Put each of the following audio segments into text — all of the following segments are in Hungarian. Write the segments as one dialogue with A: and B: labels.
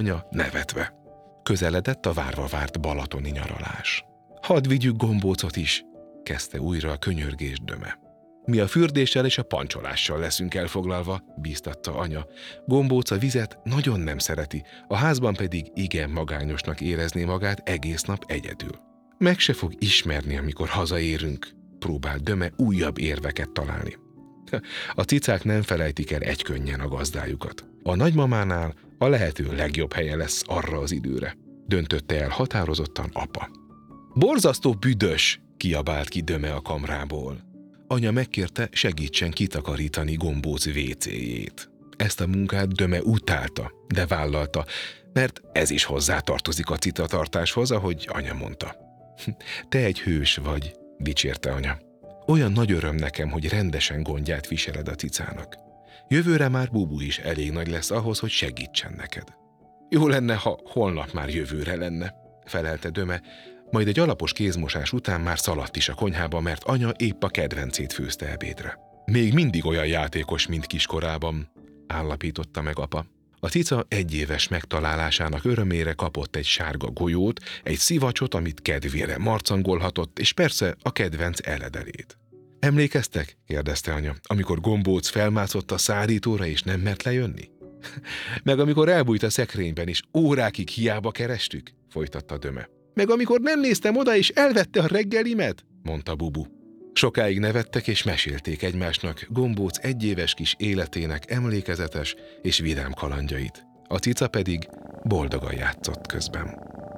A: anya nevetve. Közeledett a várva várt balatoni nyaralás. Hadd vigyük Gombócot is, kezdte újra a könyörgés Döme. Mi a fürdéssel és a pancsolással leszünk elfoglalva, bíztatta anya. Gombóc a vizet nagyon nem szereti, a házban pedig igen magányosnak érezné magát egész nap egyedül. Meg se fog ismerni, amikor hazaérünk, próbált Döme újabb érveket találni. A cicák nem felejtik el egykönnyen a gazdájukat. A nagymamánál a lehető legjobb helye lesz arra az időre, döntötte el határozottan apa. Borzasztó büdös, kiabált ki Döme a kamrából. Anya megkérte, segítsen kitakarítani Gombóc vécéjét. Ezt a munkát Döme utálta, de vállalta, mert ez is hozzátartozik a citatartáshoz, ahogy anya mondta. Te egy hős vagy, dicsérte anya. Olyan nagy öröm nekem, hogy rendesen gondját viseled a cicának. Jövőre már Bubu is elég nagy lesz ahhoz, hogy segítsen neked. Jó lenne, ha holnap már jövőre lenne, felelte Döme, majd egy alapos kézmosás után már szaladt is a konyhába, mert anya épp a kedvencét főzte ebédre. Még mindig olyan játékos, mint kiskorában, állapította meg apa. A cica 1 éves megtalálásának örömére kapott egy sárga golyót, egy szivacsot, amit kedvére marcangolhatott, és persze a kedvenc eledelét. Emlékeztek? kérdezte anya, amikor Gombóc felmászott a szárítóra és nem mert lejönni? Meg amikor elbújt a szekrényben és órákig hiába kerestük? Folytatta Döme. Meg amikor nem néztem oda és elvette a reggelimet? Mondta Bubu. Sokáig nevettek és mesélték egymásnak Gombóc 1 éves kis életének emlékezetes és vidám kalandjait. A cica pedig boldogan játszott közben.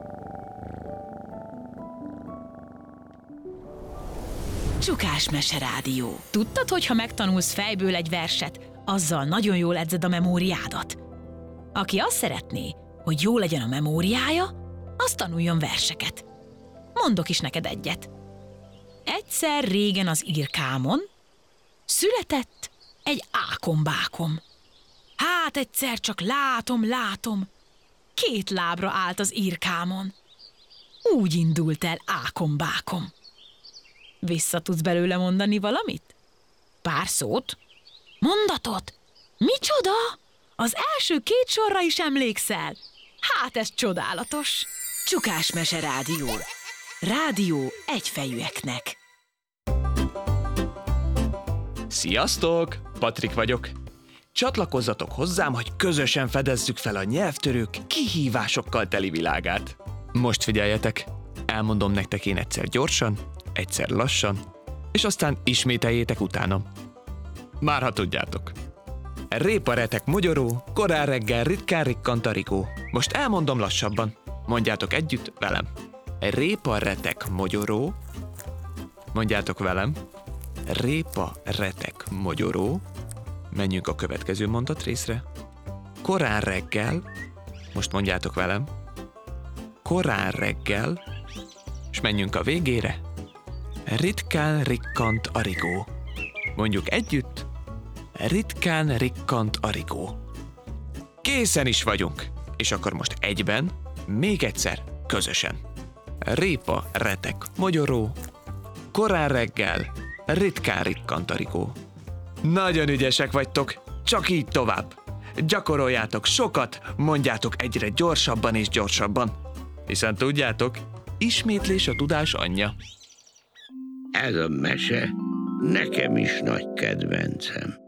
B: Csukás Meserádió. Tudtad, hogy ha megtanulsz fejből egy verset, azzal nagyon jól edzed a memóriádat? Aki azt szeretné, hogy jó legyen a memóriája, az tanuljon verseket. Mondok is neked egyet. Egyszer régen az írkámon született egy ákombákom. Hát egyszer csak látom, 2 lábra állt az írkámon. Úgy indult el ákombákom. Vissza tudsz belőle mondani valamit? Pár szót? Mondatot? Micsoda? Az első 2 sorra is emlékszel? Hát ez csodálatos! Csukás Meserádió. Rádió egyfejűeknek.
C: Sziasztok! Patrik vagyok. Csatlakozzatok hozzám, hogy közösen fedezzük fel a nyelvtörők kihívásokkal teli világát. Most figyeljetek! Elmondom nektek én egyszer gyorsan, egyszer lassan, és aztán ismételjétek utánam. Már ha tudjátok. Répa retek mogyoró, korán reggel ritkán rikkant a rigó. Most elmondom lassabban. Mondjátok együtt velem. Répa retek mogyoró. Mondjátok velem. Répa retek mogyoró. Menjünk a következő mondatrészre. Korán reggel. Most mondjátok velem. Korán reggel. És menjünk a végére. Ritkán rikkant a rigó. Mondjuk együtt. Ritkán rikkant a rigó. Készen is vagyunk. És akkor most egyben, még egyszer, közösen. Répa retek mogyoró. Korán reggel. Ritkán rikkant a rigó. Nagyon ügyesek vagytok. Csak így tovább. Gyakoroljátok sokat, mondjátok egyre gyorsabban és gyorsabban. Hiszen tudjátok, ismétlés a tudás anyja.
D: Ez a mese nekem is nagy kedvencem.